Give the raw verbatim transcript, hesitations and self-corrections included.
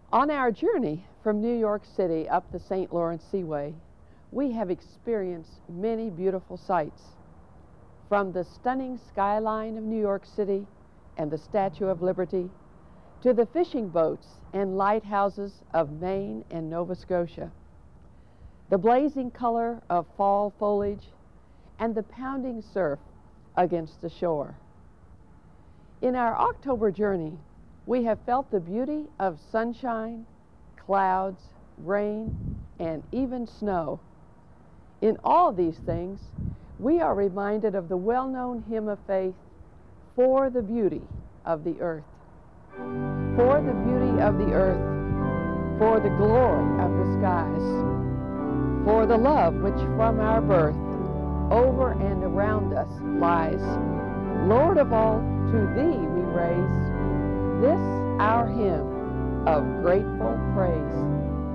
On our journey from New York City up the Saint Lawrence Seaway, we have experienced many beautiful sights. From the stunning skyline of New York City and the Statue of Liberty, to the fishing boats and lighthouses of Maine and Nova Scotia, the blazing color of fall foliage, and the pounding surf against the shore. In our October journey, we have felt the beauty of sunshine, clouds, rain, and even snow. In all these things, we are reminded of the well-known hymn of faith, "For the beauty of the earth." For the beauty of the earth, for the glory of the skies, for the love which from our birth over and around us lies. Lord of all, to thee we raise this our hymn of grateful praise.